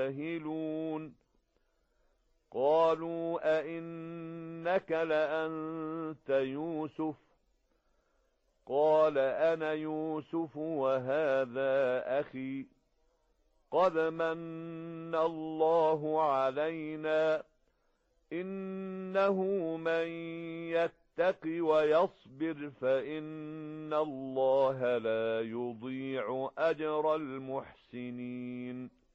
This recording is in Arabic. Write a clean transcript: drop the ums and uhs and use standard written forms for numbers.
جاهلون قالوا أئنك لأنت يوسف قال أنا يوسف وهذا أخي قد من الله علينا إنه من يتق ويصبر فإن الله لا يضيع أجر المحسنين